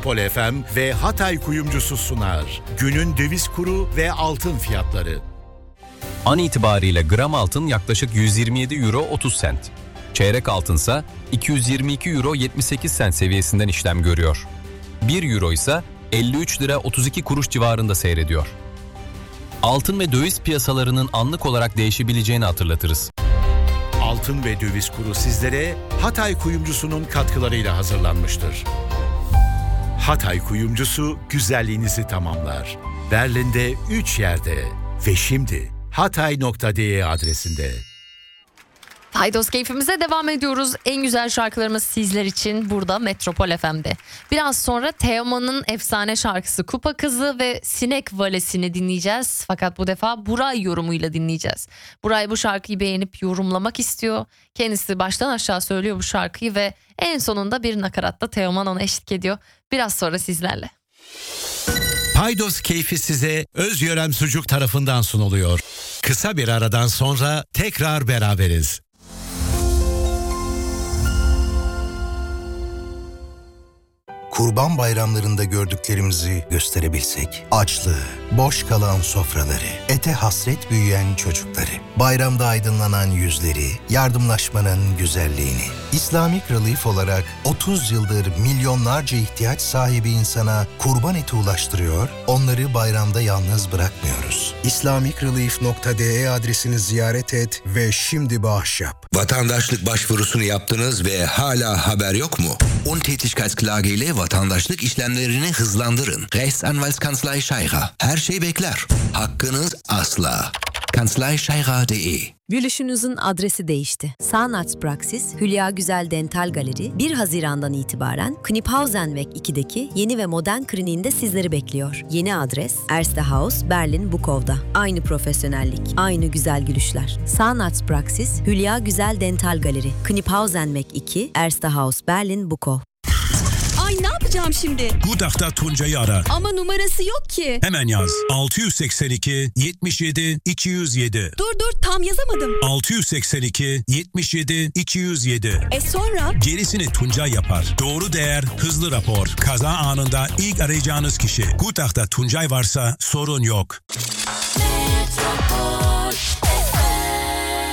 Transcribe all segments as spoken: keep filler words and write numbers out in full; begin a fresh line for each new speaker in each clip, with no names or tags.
Metropol F M ve Hatay Kuyumcusu sunar. Günün döviz kuru ve altın fiyatları.
An itibariyle gram altın yaklaşık yüz yirmi yedi euro otuz sent. Çeyrek altınsa iki yüz yirmi iki euro yetmiş sekiz sent seviyesinden işlem görüyor. bir euro ise elli üç lira otuz iki kuruş civarında seyrediyor. Altın ve döviz piyasalarının anlık olarak değişebileceğini hatırlatırız.
Altın ve döviz kuru sizlere Hatay Kuyumcusu'nun katkılarıyla hazırlanmıştır. Hatay Kuyumcusu güzelliğinizi tamamlar. Berlin'de üç yerde ve şimdi hatay nokta de adresinde.
Paydos keyfimize devam ediyoruz. En güzel şarkılarımız sizler için burada Metropol F M'de. Biraz sonra Teoman'ın efsane şarkısı Kupa Kızı ve Sinek Valesi'ni dinleyeceğiz. Fakat bu defa Buray yorumuyla dinleyeceğiz. Buray bu şarkıyı beğenip yorumlamak istiyor. Kendisi baştan aşağı söylüyor bu şarkıyı ve en sonunda bir nakaratta Teoman ona eşlik ediyor. Biraz sonra sizlerle.
Paydos keyfi size Özyörem Sucuk tarafından sunuluyor. Kısa bir aradan sonra tekrar beraberiz.
Kurban bayramlarında gördüklerimizi gösterebilsek, açlığı, boş kalan sofraları, ete hasret büyüyen çocukları, bayramda aydınlanan yüzleri, yardımlaşmanın güzelliğini. Islamic Relief olarak otuz yıldır milyonlarca ihtiyaç sahibi insana kurban eti ulaştırıyor, onları bayramda yalnız bırakmıyoruz. islamik relief nokta de adresini ziyaret et ve şimdi bağış yap.
Vatandaşlık başvurusunu yaptınız ve hala haber yok mu? Untätigkeitsklage ile vatandaşlık işlemlerini hızlandırın. Rechtsanwaltskanzlei Scheirer. Her şey bekler. Hakkınız asla. kanzlei scheirer nokta de.
Gülüşünüzün adresi değişti. Zahnarztpraxis Hülya Güzel Dental Galeri bir Haziran'dan itibaren Kniphausenweg iki'deki yeni ve modern kliniğinde sizleri bekliyor. Yeni adres Erste Haus, Berlin, Bukow'da. Aynı profesyonellik, aynı güzel gülüşler. Zahnarztpraxis Hülya Güzel Dental Galeri Kniphausenweg iki, Erste Haus, Berlin, Bukow.
Ay ne yapacağım şimdi?
Gudak'ta Tuncay'ı ara.
Ama numarası yok ki.
Hemen yaz. altı yüz seksen iki yetmiş yedi iki yüz yedi.
Dur dur tam yazamadım.
altı yüz seksen iki yetmiş yedi iki yüz yedi.
E sonra?
Gerisini Tuncay yapar. Doğru değer, hızlı rapor. Kaza anında ilk arayacağınız kişi. Gudak'ta Tuncay varsa sorun yok.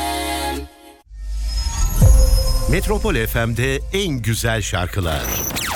Metropol F M'de en güzel şarkılar.